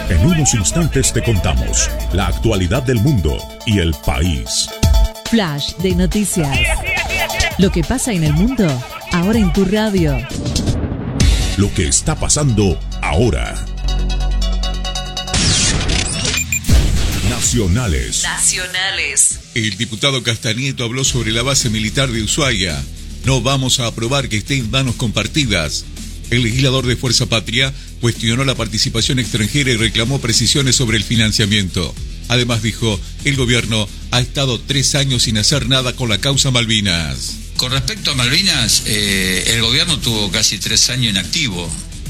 En unos instantes te contamos la actualidad del mundo y el país. Flash de noticias. Lo que pasa en el mundo, ahora en tu radio. Lo que está pasando ahora. Nacionales. El diputado Castanieto habló sobre la base militar de Ushuaia. No vamos a aprobar que esté en manos compartidas. El legislador de Fuerza Patria cuestionó la participación extranjera y reclamó precisiones sobre el financiamiento. Además dijo, el gobierno ha estado 3 años sin hacer nada con la causa Malvinas. Con respecto a Malvinas, el gobierno tuvo casi 3 años inactivo.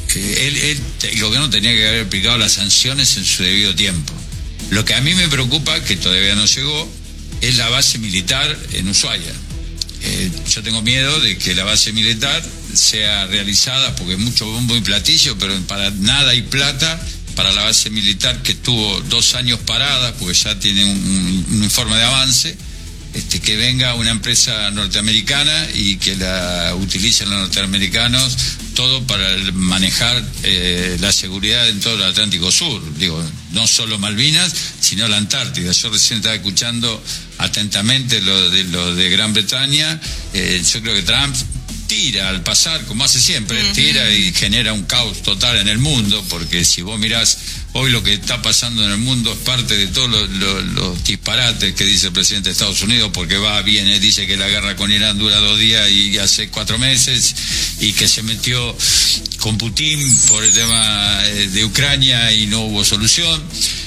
El gobierno tenía que haber aplicado las sanciones en su debido tiempo. Lo que a mí me preocupa, que todavía no llegó, es la base militar en Ushuaia. Yo tengo miedo de que la base militar sea realizada, porque es mucho bombo y platillo, pero para nada hay plata para la base militar que estuvo 2 años parada, porque ya tiene un informe de avance, que venga una empresa norteamericana y que la utilicen los norteamericanos todo para manejar la seguridad en todo el Atlántico Sur. Digo, no solo Malvinas, sino la Antártida. Yo recién estaba escuchando atentamente lo de Gran Bretaña. Yo creo que Trump tira al pasar, como hace siempre, tira y genera un caos total en el mundo, porque si vos mirás hoy lo que está pasando en el mundo es parte de todos los disparates que dice el presidente de Estados Unidos, porque va, viene, dice que la guerra con Irán dura 2 días y hace 4 meses, y que se metió con Putin por el tema de Ucrania y no hubo solución.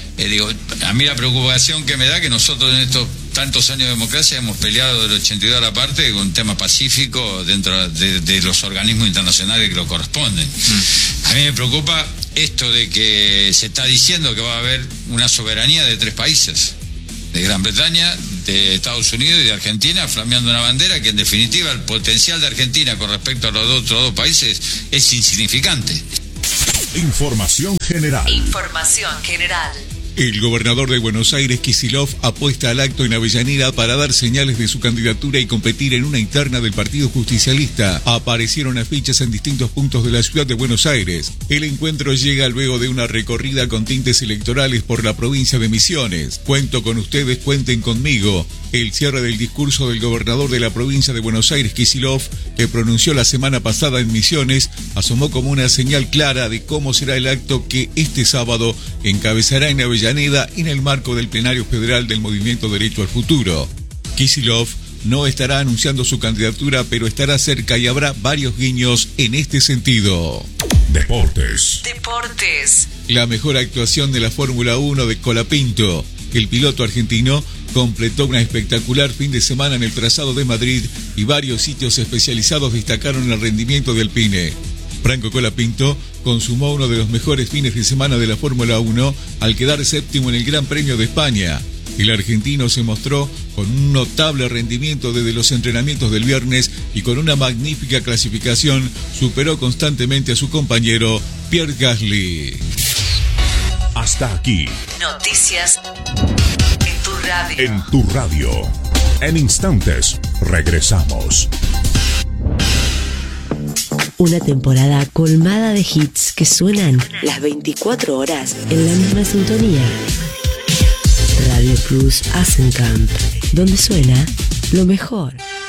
A mí la preocupación que me da que nosotros en estos tantos años de democracia hemos peleado del 82 a la parte con un tema pacífico dentro de los organismos internacionales que lo corresponden. A mí me preocupa esto de que se está diciendo que va a haber una soberanía de 3 países, de Gran Bretaña, de Estados Unidos y de Argentina, flameando una bandera que en definitiva el potencial de Argentina con respecto a los otros 2 países es insignificante. Información general. El gobernador de Buenos Aires, Kicillof, apuesta al acto en Avellaneda para dar señales de su candidatura y competir en una interna del Partido Justicialista. Aparecieron afiches en distintos puntos de la ciudad de Buenos Aires. El encuentro llega luego de una recorrida con tintes electorales por la provincia de Misiones. Cuento con ustedes, cuenten conmigo. El cierre del discurso del gobernador de la provincia de Buenos Aires, Kicillof, que pronunció la semana pasada en Misiones, asomó como una señal clara de cómo será el acto que este sábado encabezará en Avellaneda en el marco del plenario federal del Movimiento Derecho al Futuro. Kicillof no estará anunciando su candidatura, pero estará cerca y habrá varios guiños en este sentido. Deportes. La mejor actuación de la Fórmula 1 de Colapinto. El piloto argentino completó un espectacular fin de semana en el trazado de Madrid y varios sitios especializados destacaron el rendimiento del Alpine. Franco Colapinto consumó uno de los mejores fines de semana de la Fórmula 1 al quedar séptimo en el Gran Premio de España. El argentino se mostró con un notable rendimiento desde los entrenamientos del viernes y con una magnífica clasificación superó constantemente a su compañero Pierre Gasly. Hasta aquí. Noticias en tu radio. En tu radio. En instantes, regresamos. Una temporada colmada de hits que suenan las 24 horas en la misma sintonía. Radio Plus Asencamp, donde suena lo mejor.